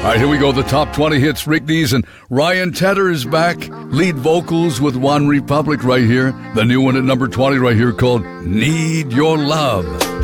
All right, here we go. The top 20 hits. Rick Dees and Ryan Tedder is back. Lead vocals with One Republic right here. The new one at number 20 right here called Need Your Love.